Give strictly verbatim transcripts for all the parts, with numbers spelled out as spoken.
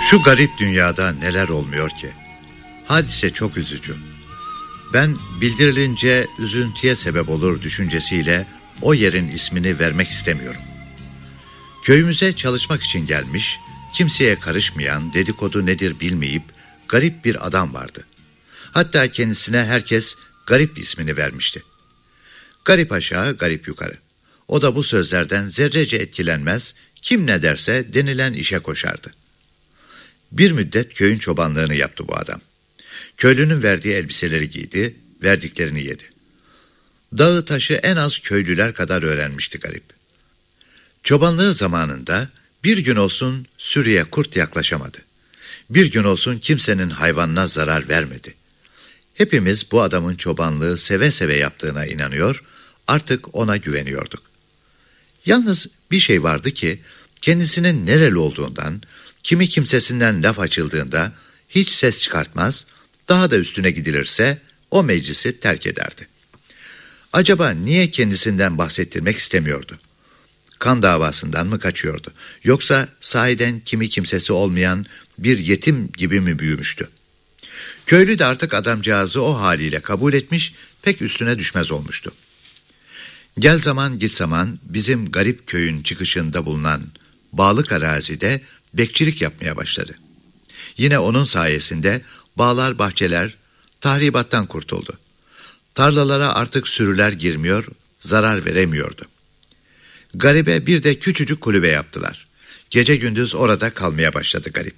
Şu garip dünyada neler olmuyor ki? Hadise çok üzücü. Ben bildirilince üzüntüye sebep olur düşüncesiyle o yerin ismini vermek istemiyorum. Köyümüze çalışmak için gelmiş, kimseye karışmayan, dedikodu nedir bilmeyip garip bir adam vardı. Hatta kendisine herkes garip ismini vermişti. Garip aşağı, garip yukarı. O da bu sözlerden zerrece etkilenmez, kim ne derse denilen işe koşardı. Bir müddet köyün çobanlığını yaptı bu adam. Köylünün verdiği elbiseleri giydi, verdiklerini yedi. Dağı taşı en az köylüler kadar öğrenmişti garip. Çobanlığı zamanında bir gün olsun sürüye kurt yaklaşamadı. Bir gün olsun kimsenin hayvanına zarar vermedi. Hepimiz bu adamın çobanlığı seve seve yaptığına inanıyor, artık ona güveniyorduk. Yalnız bir şey vardı ki, kendisinin nereli olduğundan, kimi kimsesinden laf açıldığında hiç ses çıkartmaz, daha da üstüne gidilirse o meclisi terk ederdi. Acaba niye kendisinden bahsettirmek istemiyordu? Kan davasından mı kaçıyordu? Yoksa sahiden kimi kimsesi olmayan bir yetim gibi mi büyümüştü? Köylü de artık adamcağızı o haliyle kabul etmiş, pek üstüne düşmez olmuştu. Gel zaman git zaman bizim garip köyün çıkışında bulunan bağlık arazide bekçilik yapmaya başladı. Yine onun sayesinde bağlar bahçeler tahribattan kurtuldu. Tarlalara artık sürüler girmiyor, zarar veremiyordu. Garibe bir de küçücük kulübe yaptılar. Gece gündüz orada kalmaya başladı garip.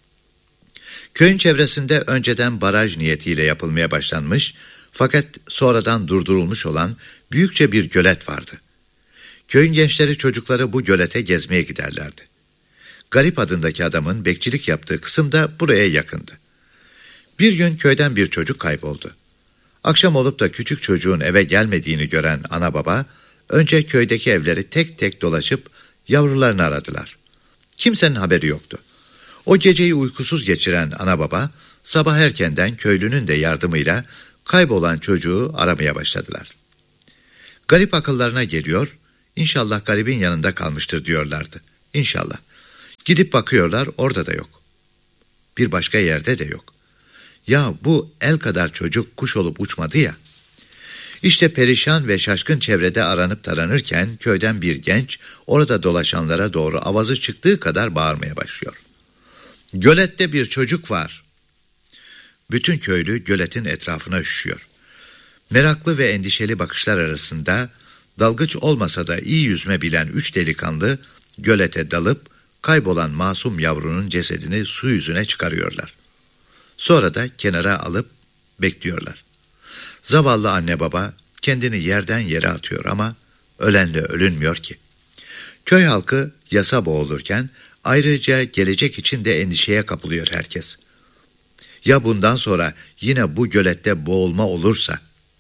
Köyün çevresinde önceden baraj niyetiyle yapılmaya başlanmış, fakat sonradan durdurulmuş olan büyükçe bir gölet vardı. Köyün gençleri çocukları bu gölete gezmeye giderlerdi. Garip adındaki adamın bekçilik yaptığı kısım da buraya yakındı. Bir gün köyden bir çocuk kayboldu. Akşam olup da küçük çocuğun eve gelmediğini gören ana baba, önce köydeki evleri tek tek dolaşıp yavrularını aradılar. Kimsenin haberi yoktu. O geceyi uykusuz geçiren ana baba, sabah erkenden köylünün de yardımıyla kaybolan çocuğu aramaya başladılar. Garip akıllarına geliyor, inşallah garibin yanında kalmıştır diyorlardı. İnşallah. Gidip bakıyorlar, orada da yok. Bir başka yerde de yok. Ya bu el kadar çocuk kuş olup uçmadı ya. İşte perişan ve şaşkın çevrede aranıp taranırken köyden bir genç orada dolaşanlara doğru avazı çıktığı kadar bağırmaya başlıyor. Gölette bir çocuk var. Bütün köylü göletin etrafına üşüyor. Meraklı ve endişeli bakışlar arasında dalgıç olmasa da iyi yüzme bilen üç delikanlı gölete dalıp kaybolan masum yavrunun cesedini su yüzüne çıkarıyorlar. Sonra da kenara alıp bekliyorlar. Zavallı anne baba kendini yerden yere atıyor ama ölenle ölünmüyor ki. Köy halkı yasa boğulurken ayrıca gelecek için de endişeye kapılıyor herkes. Ya bundan sonra yine bu gölette boğulma olursa?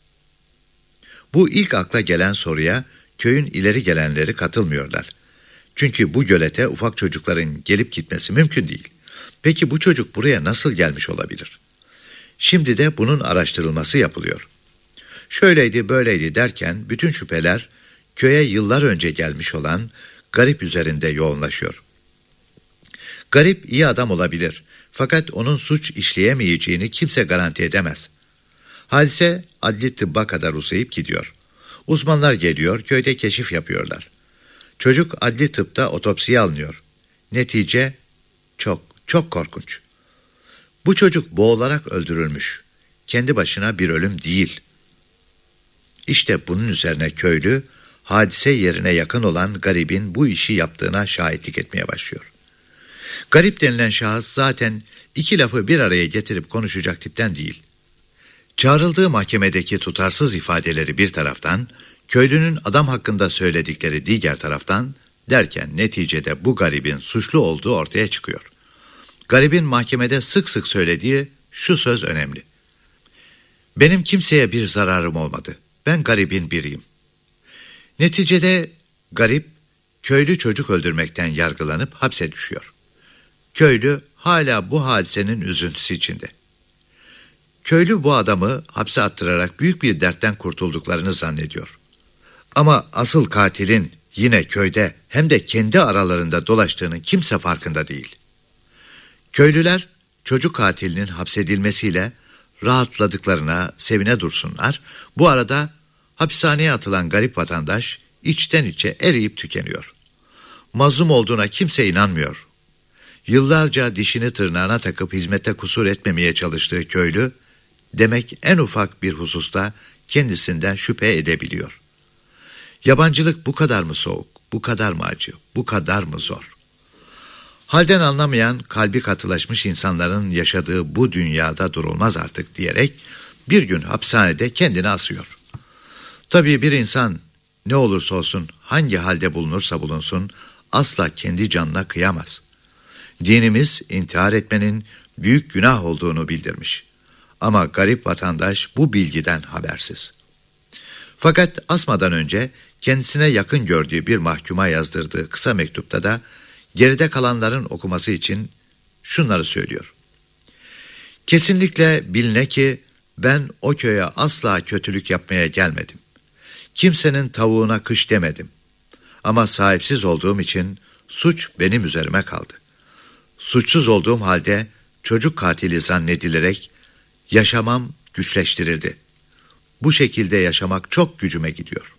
Bu ilk akla gelen soruya köyün ileri gelenleri katılmıyorlar. Çünkü bu gölete ufak çocukların gelip gitmesi mümkün değil. Peki bu çocuk buraya nasıl gelmiş olabilir? Şimdi de bunun araştırılması yapılıyor. Şöyleydi böyleydi derken bütün şüpheler köye yıllar önce gelmiş olan garip üzerinde yoğunlaşıyor. Garip iyi adam olabilir, fakat onun suç işleyemeyeceğini kimse garanti edemez. Hadise adli tıbba kadar uzayıp gidiyor. Uzmanlar geliyor, köyde keşif yapıyorlar. Çocuk adli tıpta otopsiye alınıyor. Netice çok çok korkunç. Bu çocuk boğularak öldürülmüş. Kendi başına bir ölüm değil. İşte bunun üzerine köylü, hadise yerine yakın olan garibin bu işi yaptığına şahitlik etmeye başlıyor. Garip denilen şahıs zaten iki lafı bir araya getirip konuşacak tipten değil. Çağrıldığı mahkemedeki tutarsız ifadeleri bir taraftan, köylünün adam hakkında söyledikleri diğer taraftan derken neticede bu garibin suçlu olduğu ortaya çıkıyor. Garibin mahkemede sık sık söylediği şu söz önemli. Benim kimseye bir zararım olmadı. Ben garibin biriyim. Neticede garip köylü çocuk öldürmekten yargılanıp hapse düşüyor. Köylü hala bu hadisenin üzüntüsü içinde. Köylü bu adamı hapse attırarak büyük bir dertten kurtulduklarını zannediyor. Ama asıl katilin yine köyde hem de kendi aralarında dolaştığının kimse farkında değil. Köylüler çocuk katilinin hapsedilmesiyle rahatladıklarına sevine dursunlar. Bu arada hapishaneye atılan garip vatandaş içten içe eriyip tükeniyor. Mazlum olduğuna kimse inanmıyor. Yıllarca dişini tırnağına takıp hizmette kusur etmemeye çalıştığı köylü, demek en ufak bir hususta kendisinden şüphe edebiliyor. Yabancılık bu kadar mı soğuk, bu kadar mı acı, bu kadar mı zor? Halden anlamayan, kalbi katılaşmış insanların yaşadığı bu dünyada durulmaz artık diyerek bir gün hapishanede kendini asıyor. Tabii bir insan ne olursa olsun, hangi halde bulunursa bulunsun asla kendi canına kıyamaz. Dinimiz intihar etmenin büyük günah olduğunu bildirmiş. Ama garip vatandaş bu bilgiden habersiz. Fakat asmadan önce kendisine yakın gördüğü bir mahkuma yazdırdığı kısa mektupta da geride kalanların okuması için şunları söylüyor. Kesinlikle biline ki ben o köye asla kötülük yapmaya gelmedim. Kimsenin tavuğuna kış demedim. Ama sahipsiz olduğum için suç benim üzerime kaldı. Suçsuz olduğum halde çocuk katili zannedilerek yaşamam güçleştirildi. Bu şekilde yaşamak çok gücüme gidiyor.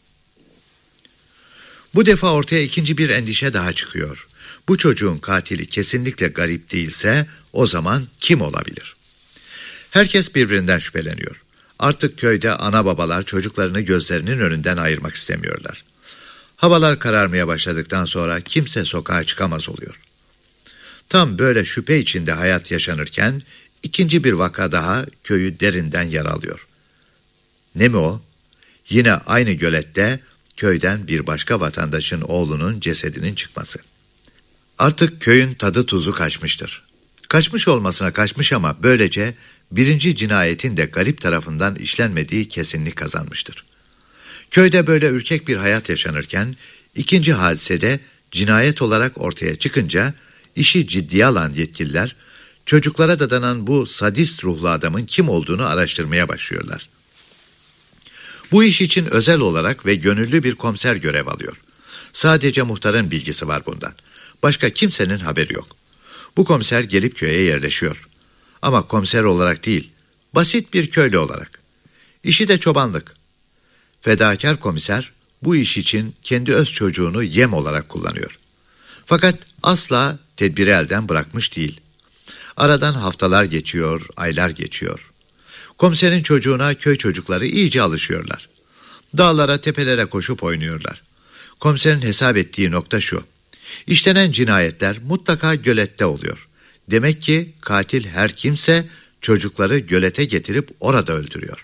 Bu defa ortaya ikinci bir endişe daha çıkıyor. Bu çocuğun katili kesinlikle garip değilse o zaman kim olabilir? Herkes birbirinden şüpheleniyor. Artık köyde ana babalar çocuklarını gözlerinin önünden ayırmak istemiyorlar. Havalar kararmaya başladıktan sonra kimse sokağa çıkamaz oluyor. Tam böyle şüphe içinde hayat yaşanırken ikinci bir vaka daha köyü derinden yaralıyor. Ne mi o? Yine aynı gölette köyden bir başka vatandaşın oğlunun cesedinin çıkması. Artık köyün tadı tuzu kaçmıştır. Kaçmış olmasına kaçmış ama böylece birinci cinayetin de garip tarafından işlenmediği kesinlik kazanmıştır. Köyde böyle ürkek bir hayat yaşanırken ikinci hadisede cinayet olarak ortaya çıkınca işi ciddiye alan yetkililer çocuklara dadanan bu sadist ruhlu adamın kim olduğunu araştırmaya başlıyorlar. Bu iş için özel olarak ve gönüllü bir komiser görev alıyor. Sadece muhtarın bilgisi var bundan. Başka kimsenin haberi yok. Bu komiser gelip köye yerleşiyor. Ama komiser olarak değil, basit bir köylü olarak. İşi de çobanlık. Fedakar komiser bu iş için kendi öz çocuğunu yem olarak kullanıyor. Fakat asla tedbiri elden bırakmış değil. Aradan haftalar geçiyor, aylar geçiyor. Komiserin çocuğuna köy çocukları iyice alışıyorlar. Dağlara, tepelere koşup oynuyorlar. Komiserin hesap ettiği nokta şu: İşlenen cinayetler mutlaka gölette oluyor. Demek ki katil her kimse çocukları gölete getirip orada öldürüyor.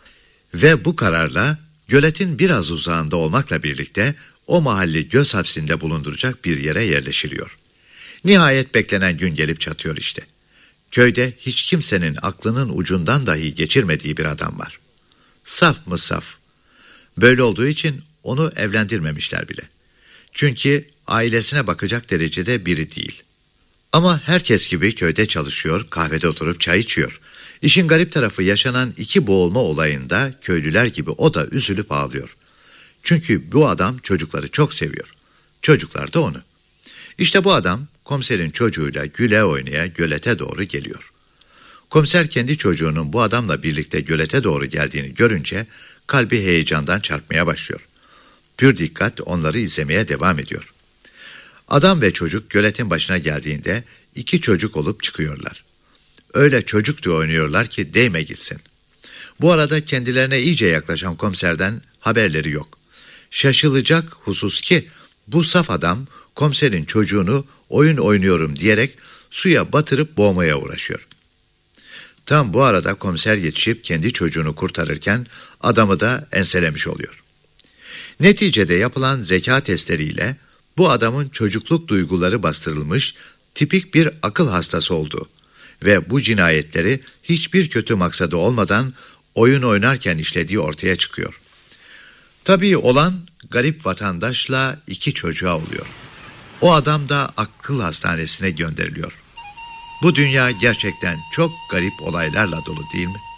Ve bu kararla göletin biraz uzağında olmakla birlikte o mahalli göz hapsinde bulunduracak bir yere yerleşiliyor. Nihayet beklenen gün gelip çatıyor işte. Köyde hiç kimsenin aklının ucundan dahi geçirmediği bir adam var. Saf mı saf. Böyle olduğu için onu evlendirmemişler bile. Çünkü ailesine bakacak derecede biri değil. Ama herkes gibi köyde çalışıyor, kahvede oturup çay içiyor. İşin garip tarafı, yaşanan iki boğulma olayında köylüler gibi o da üzülüp ağlıyor. Çünkü bu adam çocukları çok seviyor. Çocuklar da onu. İşte bu adam komiserin çocuğuyla güle oynaya gölete doğru geliyor. Komiser kendi çocuğunun bu adamla birlikte gölete doğru geldiğini görünce kalbi heyecandan çarpmaya başlıyor. Pür dikkat onları izlemeye devam ediyor. Adam ve çocuk göletin başına geldiğinde iki çocuk olup çıkıyorlar. Öyle çocukça oynuyorlar ki değme gitsin. Bu arada kendilerine iyice yaklaşan komiserden haberleri yok. Şaşılacak husus ki bu saf adam komiserin çocuğunu oyun oynuyorum diyerek suya batırıp boğmaya uğraşıyor. Tam bu arada komiser yetişip kendi çocuğunu kurtarırken adamı da enselemiş oluyor. Neticede yapılan zeka testleriyle bu adamın çocukluk duyguları bastırılmış, tipik bir akıl hastası olduğu ve bu cinayetleri hiçbir kötü maksadı olmadan oyun oynarken işlediği ortaya çıkıyor. Tabii olan garip vatandaşla iki çocuğa oluyor. O adam da akıl hastanesine gönderiliyor. Bu dünya gerçekten çok garip olaylarla dolu değil mi?